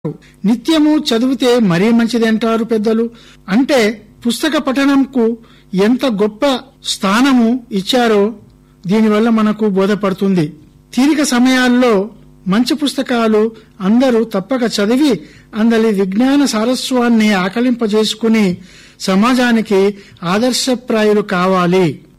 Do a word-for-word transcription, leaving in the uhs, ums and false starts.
నిత్యము చదివితే మరీ మంచిది అంటారు పెద్దలు. అంటే పుస్తక పఠనంకు ఎంత గొప్ప స్థానము ఇచ్చారో దీనివల్ల మనకు బోధపడుతుంది. తీరిక సమయాల్లో మంచి పుస్తకాలు అందరూ తప్పక చదివి అందలి విజ్ఞాన సారస్వాన్ని ఆకలింపజేసుకుని సమాజానికి ఆదర్శప్రాయులు కావాలి.